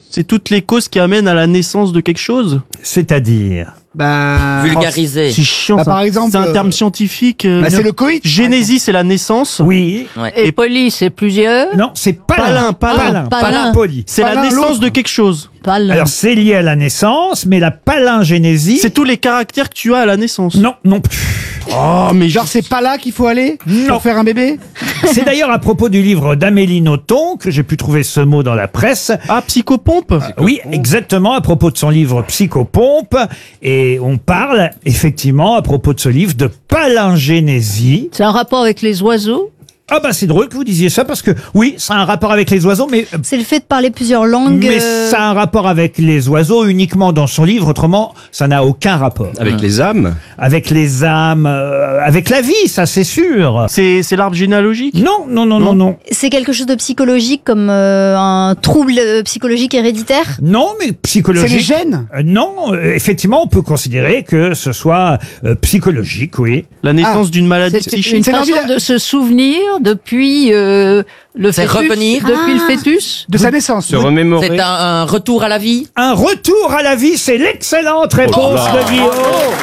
C'est toutes les causes qui amènent à la naissance de quelque chose. C'est-à-dire Vulgarisé. C'est chiant. Bah, ça. par exemple, c'est un terme scientifique. c'est le coït. Génésie, c'est la naissance. Oui. Et poli, c'est plusieurs. Non, c'est palin. Palin. Palin. Poli. C'est la Palin, naissance l'autre. de quelque chose. Palin. Alors, c'est lié à la naissance, mais la palingénésie... C'est tous les caractères que tu as à la naissance. Non, non plus. Oh, mais Genre, c'est pas là qu'il faut aller Non. pour faire un bébé. C'est d'ailleurs à propos du livre d'Amélie Nothomb que j'ai pu trouver ce mot dans la presse. Ah, psychopompe. Oui, exactement, à propos de son livre Psychopompe. Et on parle, effectivement, à propos de ce livre, de palingénésie. C'est un rapport avec les oiseaux. Ah bah c'est drôle que vous disiez ça, parce que oui, ça a un rapport avec les oiseaux, mais... C'est le fait de parler plusieurs langues. Mais ça a un rapport avec les oiseaux uniquement dans son livre, autrement, ça n'a aucun rapport. Avec les âmes. Avec les âmes, avec la vie, ça c'est sûr. C'est l'arbre généalogique. Non, non, non, non, non. C'est quelque chose de psychologique, comme un trouble psychologique héréditaire. Non, mais C'est les psychologique. gènes. Non, effectivement, on peut considérer que ce soit psychologique, oui. La naissance d'une maladie C'est psychique. une C'est façon l'envie de se souvenir depuis le C'est fœtus. revenir. Depuis le fœtus. De sa naissance. Se remémorer. C'est un retour à la vie. Un retour à la vie, c'est l'excellente réponse Oh là. de Guillaume.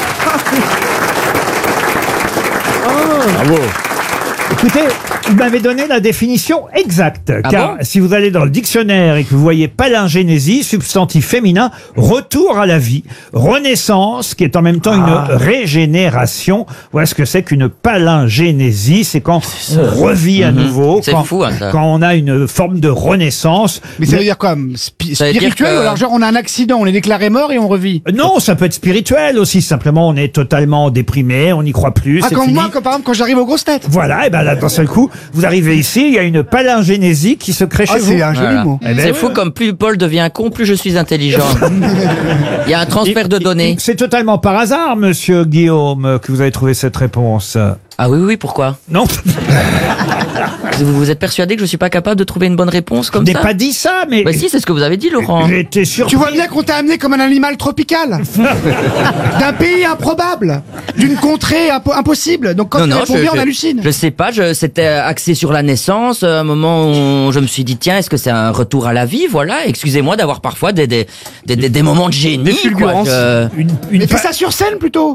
Bravo. Écoutez, vous m'avez donné la définition exacte. Ah car bon si vous allez dans le dictionnaire et que vous voyez palingénésie, substantif féminin, retour à la vie, renaissance, qui est en même temps une régénération. Voilà ce que c'est qu'une palingénésie. C'est quand on revit à nouveau. C'est quand, fou, hein, ça. quand on a une forme de renaissance. Mais ça veut dire quoi Ça veut dire Spirituel que- ou alors genre on a un accident, on est déclaré mort et on revit. Non, ça peut être spirituel aussi. Simplement, on est totalement déprimé, on n'y croit plus. Ah, c'est comme fini. moi, par exemple, quand j'arrive aux grosses têtes. Voilà, et ben là, d'un seul coup, vous arrivez ici, il y a une palingénésie qui se crée Ah, chez vous. c'est un joli Voilà. mot. Eh ben, C'est fou comme plus Paul devient con, plus je suis intelligent. Il y a un transfert de données. C'est totalement par hasard, monsieur Guillaume, que vous avez trouvé cette réponse. Ah oui, oui, pourquoi Non, Vous êtes persuadé que je suis pas capable de trouver une bonne réponse je comme n'ai ça pas dit ça, mais Bah si, c'est ce que vous avez dit, Laurent. j'étais sûr. Tu vois bien qu'on t'a amené comme un animal tropical. D'un pays improbable. D'une contrée impossible. Donc quand tu réponds bien, on hallucine. Je sais pas, c'était axé sur la naissance, un moment où je me suis dit, tiens, est-ce que c'est un retour à la vie? Voilà, excusez-moi d'avoir parfois des moments de génie. Des fulgurances. Mais fais ça sur scène plutôt.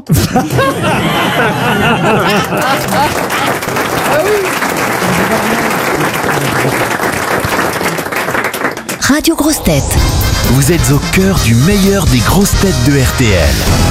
Radio Grosses Têtes. Vous êtes au cœur du meilleur des grosses têtes de RTL.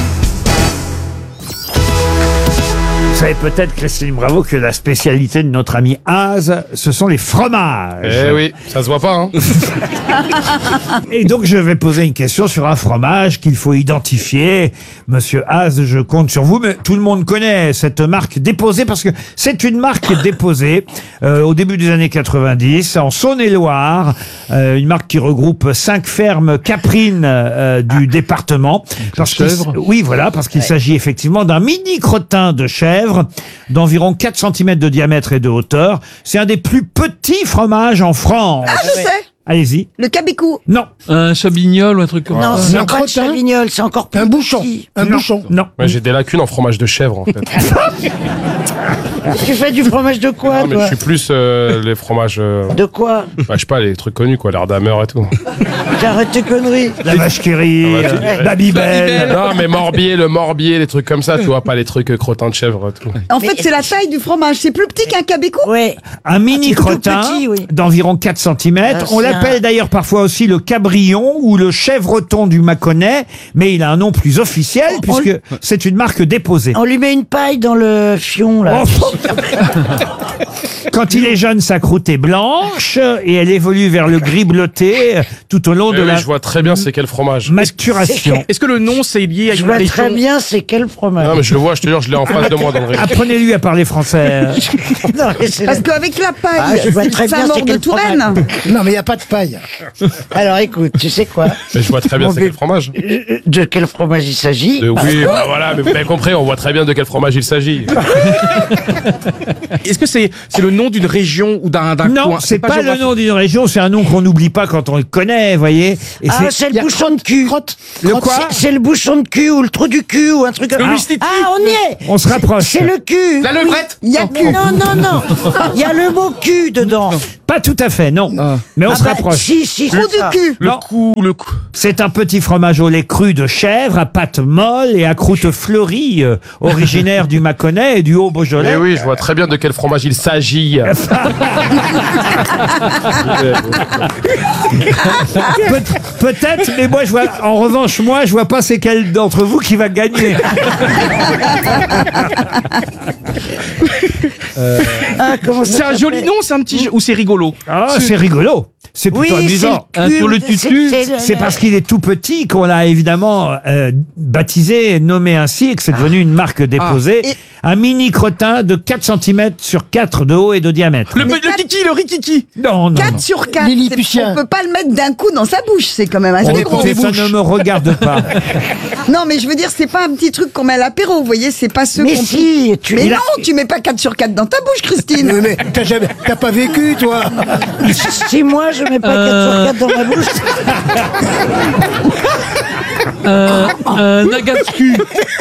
Vous savez peut-être, Christine Bravo, que la spécialité de notre ami Az, ce sont les fromages. Eh oui, ça se voit pas, hein. Et donc, je vais poser une question sur un fromage qu'il faut identifier. Monsieur Az, je compte sur vous, mais tout le monde connaît cette marque déposée parce que c'est une marque déposée au début des années 90 en Saône-et-Loire, une marque qui regroupe 5 fermes caprines du département. Oui, voilà, parce qu'il s'agit effectivement d'un mini crottin de chèvre d'environ 4 cm de diamètre et de hauteur. C'est un des plus petits fromages en France. Ah, je sais. Allez-y. Le cabécou. Non. Un chabignol ou un truc comme Non, ça. c'est pas le chavignol, c'est encore plus Un bouchon. petit. Un Non. bouchon. Non. Ouais, j'ai des lacunes en fromage de chèvre, en fait. Tu fais du fromage de quoi, Non, mais toi je suis plus les fromages, De quoi bah, je sais pas, les trucs connus, quoi, l'Ardhammer et tout. T'arrêtes tes conneries. La vache qui rit, La vache qui rit. Babybel. Non, mais Morbier, le Morbier, les trucs comme ça, tu vois, pas les trucs crottins de chèvre et tout. En fait, c'est la taille du fromage. C'est plus petit qu'un cabécou. Ouais. Un mini C'est tout crottin petit, oui. d'environ 4 cm. On c'est l'appelle d'ailleurs parfois aussi le cabrion ou le chèvreton du Mâconnais, mais il a un nom plus officiel puisque c'est une marque déposée. On lui met une paille dans le fion, là. Oh. Quand il est jeune, sa croûte est blanche et elle évolue vers le gris bleuté tout au long Eh de oui, la je vois très bien c'est quel fromage. maturation. Est-ce que le nom c'est lié à Je une vois région? très bien c'est quel fromage. Non, mais je le vois, je te jure, je l'ai en face de moi dans le récit. Apprenez-lui à parler français. Non, mais c'est Parce qu'avec la paille, Ah, je vois très bien Saint-Maur c'est de quel Touraine. Non, mais il n'y a pas de paille. Alors écoute, tu sais quoi Mais je vois très bien Mon c'est quel fromage. De quel fromage il s'agit Oui, bah, voilà, mais vous avez compris, on voit très bien de quel fromage il s'agit. Est-ce que c'est le nom d'une région ou d'un coin? Non, c'est pas le géographique. nom d'une région, c'est un nom qu'on n'oublie pas quand on le connaît, voyez. Et Ah, c'est le bouchon de cul. Le quoi C'est le bouchon de cul ou le trou du cul ou un truc comme ça. Ah, on y est. On se rapproche. C'est le cul. La levrette. Il y a cul. Non, non, non. Il y a le mot cul dedans. Pas tout à fait, non. Mais on se rapproche. Si, Trou du cul. Non. Le cou. C'est un petit fromage au lait cru de chèvre, à pâte molle et à croûte fleurie, originaire du Mâconnais et du Haut-Beaujolais. Eh oui, je vois très bien de quel fromage il s'agit. Peut-être, mais moi, en revanche, je vois pas c'est quel d'entre vous qui va gagner. C'est un joli nom, c'est un petit jeu. Ou c'est rigolo? Ah, c'est rigolo. C'est plutôt amusant. Sur le tutu. C'est parce qu'il est tout petit qu'on l'a évidemment baptisé, nommé ainsi, et que c'est devenu une marque déposée. Un mini crottin de 4 cm sur 4 de haut et de diamètre. Le kiki, le rikiki. Non. 4 sur 4. On peut pas le mettre d'un coup dans sa bouche, c'est quand même assez gros. Écoutez, ça ne me regarde pas. Non, mais je veux dire, c'est pas un petit truc qu'on met à l'apéro, vous voyez, c'est pas ce Mais qu'on... si, Mais non, tu mets pas 4 sur 4 dans ta bouche, Christine. Mais t'as pas vécu, toi. Si moi, je mets pas 4 sur 4 dans ma bouche. Un agatsu.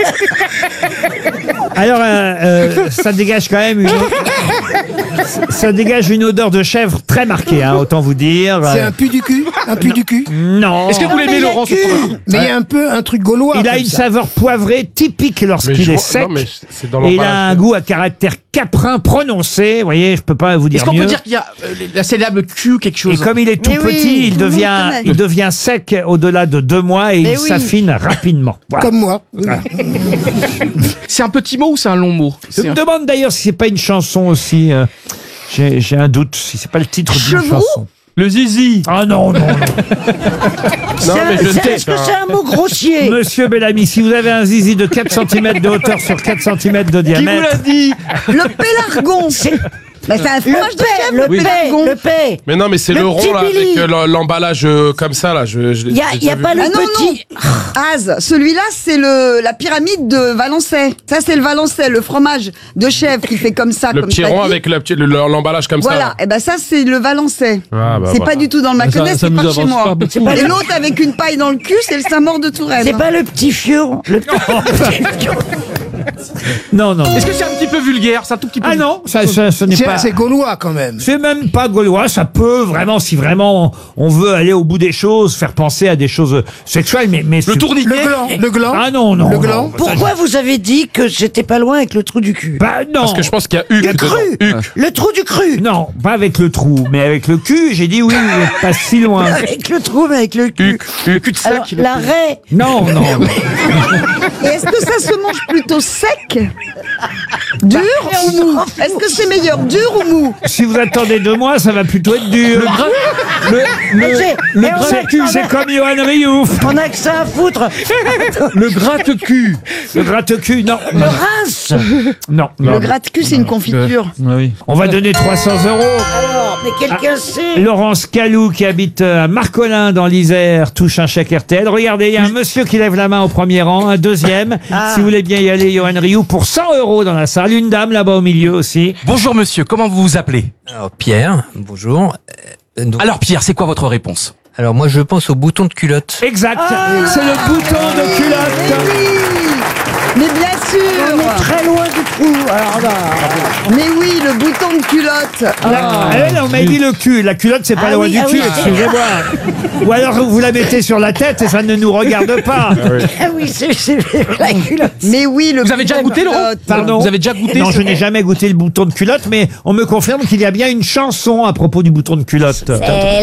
Alors, ça dégage quand même ça dégage une odeur de chèvre très marquée, hein, autant vous dire. C'est un pu du cul. Un pu du cul. Non. Est-ce que vous l'aimez, Laurent? Mais il y a un peu un truc gaulois. Il a une saveur poivrée typique lorsqu'il est sec. Non, mais c'est dans Et il a l'emballage. un goût à caractère caprin prononcé. Vous voyez, je peux pas vous dire Est-ce qu'on mieux. peut dire qu'il y a la célèbre cul, quelque Et chose? comme il est tout Mais oui, petit, tout le monde connaît. il devient sec au-delà de 2 mois et Mais il oui. s'affine rapidement. Voilà. Comme moi. C'est un petit mot ou c'est un long mot? Je me demande d'ailleurs si c'est pas une chanson aussi. J'ai un doute si c'est pas le titre d'une Chevroux chanson. Le zizi. Ah non. Non, mais je sais. Est-ce que c'est un mot grossier? Monsieur Bellamy, si vous avez un zizi de 4 cm de hauteur sur 4 cm de Qui vous diamètre. l'a dit? Le pélargon. Bah, c'est un fromage de chèvre, le pélargon. Le paix. Mais non, mais c'est Le le rond petit là, Billy. avec l'emballage comme ça là. Il y a pas le Ah non, petit. Az, celui-là, c'est la pyramide de Valençay. Ça, c'est le Valençay, le fromage de chèvre qui fait comme ça, le comme petit t'as rond dit. avec l'emballage comme Voilà, ça. et ben ça, c'est le Valençay. Ah, bah, C'est voilà. pas du tout dans le Mâconnais, Ça c'est nous pas chez avance moi. pas beaucoup. Et l'autre avec une paille dans le cul, c'est le Saint-Maur de Touraine. C'est pas le petit fion. Le petit fion. Non. Est-ce que c'est un petit peu vulgaire? C'est un tout petit peu. Ah non, ce n'est pas. C'est gaulois quand même. C'est même pas gaulois, ça peut vraiment, si vraiment on veut aller au bout des choses, faire penser à des choses sexuelles, mais Le tourniquet. Le gland. Ah non. Le gland. non. Pourquoi vous avez dit que j'étais pas loin avec le trou du cul? Bah non. Parce que je pense qu'il y a Huc Le dedans. cru. Huc. Le trou du cru. Non, pas avec le trou, mais avec le cul, j'ai dit oui, vous n'êtes pas si loin. Avec le trou, mais avec le cul. Huc. Huc. Alors, la raie. Non. Et est-ce que ça se mange plutôt sec? Dur ou mou? Est-ce que c'est meilleur, dur ou mou? Si vous attendez de moi, ça va plutôt être dur. C'est comme Johan Rioux. On a que ça à foutre. Le gratte-cul. Le gratte-cul, non. Le rince. Non. Le gratte-cul, c'est une confiture. Ah oui. On va donner 300 €. Alors, mais quelqu'un sait. Laurence Calou, qui habite à Marcolin dans l'Isère, touche un chèque RTL. Regardez, il y a un monsieur qui lève la main au premier rang, un deuxième. Si vous voulez bien y aller, Johan Rioux, pour 100 € dans la salle. Une dame là-bas au milieu aussi. Bonjour monsieur, comment vous vous appelez? Alors Pierre, bonjour. Alors Pierre, c'est quoi votre réponse? Alors moi je pense au bouton de culotte. Exact, c'est le bouton de culotte. Mais bien sûr. On est très loin du trou. Alors là. Mais oui, le bouton de culotte. On m'a dit le cul. La culotte, c'est pas loin du cul, excusez-moi. Ou alors vous la mettez sur la tête et ça ne nous regarde pas. Ah oui, c'est la culotte. Mais oui, le Vous avez déjà goûté, Laurent? Pardon. Vous avez déjà goûté? Non, je n'ai jamais goûté le bouton de culotte, mais on me confirme qu'il y a bien une chanson à propos du bouton de culotte. C'est